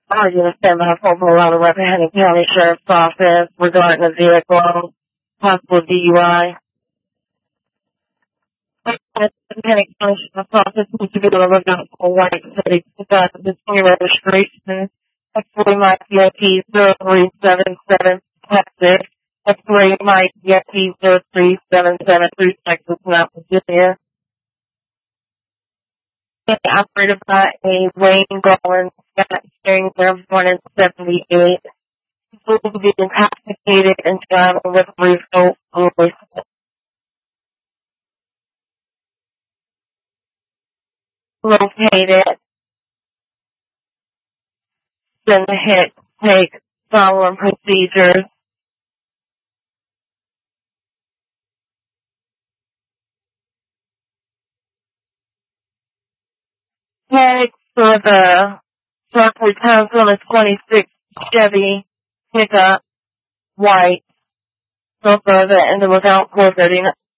Are you send my phone around the Rappahannock County Sheriff's Office regarding a vehicle, possible DUI? Rappahannock County Sheriff's Office needs to be able to look out for white city 2020 registration. X-ray my PIP 0377 Texas. X-ray my PIP 03773 Texas, not Virginia. Operated by a Wayne Garland, Scott Steering, born in 78. Will be intoxicated and travel with refill only. Located, then hit, take, following procedures. Tag for the truck returns on a 26 Chevy pickup, white. So further, and the lookout 439.